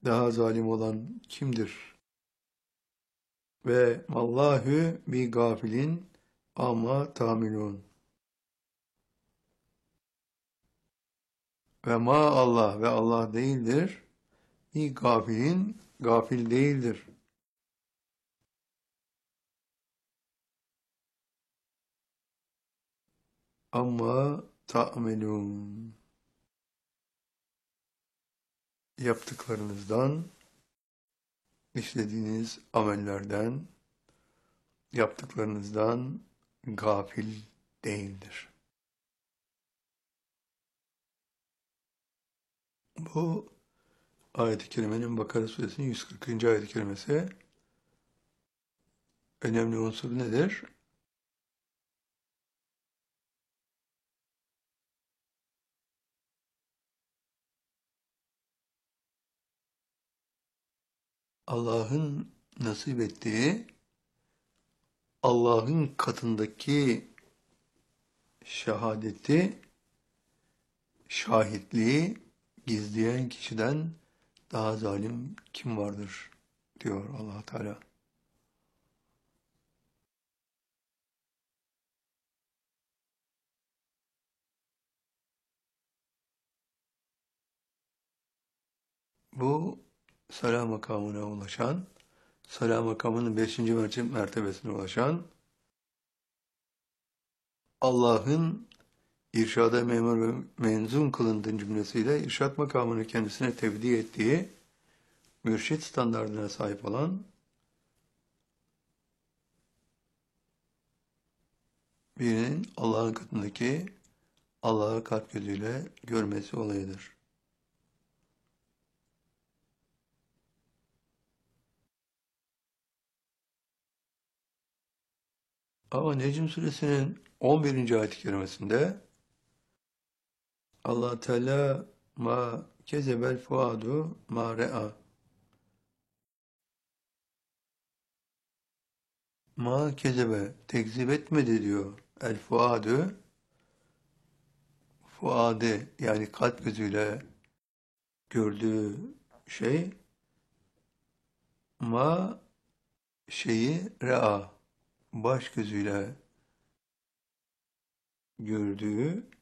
daha zalim olan kimdir? Ve vallahu bi gafilin amma tamilun. Ve ma Allah ve Allah değildir. Bi gafilin gafil değildir. Amma ta'melun. Yaptıklarınızdan, işlediğiniz amellerden, yaptıklarınızdan gafil değildir. Bu ayet-i kerimenin Bakara suresinin 140. ayet-i kerimesi. Önemli unsur nedir? Allah'ın nasip ettiği, Allah'ın katındaki şehadeti, şahitliği gizleyen kişiden daha zalim kim vardır diyor Allah Teala. Bu salam makamına ulaşan, salam makamının 5. mertebesine ulaşan, Allah'ın irşada memur ve menzun kılındığı cümlesiyle irşat makamını kendisine tevdi ettiği mürşit standardına sahip olan birinin Allah'ın katındaki Allah'ı kalp gözüyle görmesi olayıdır. Ama Necm suresinin 11. ayet-i kerimesinde Allah Teala ma kezebel fuadu ma re'a, ma kezebe tekzip etmedi diyor. El fuadu, fuade yani kalp gözüyle gördüğü şey, ma şeyi re'a baş gözüyle gördüğü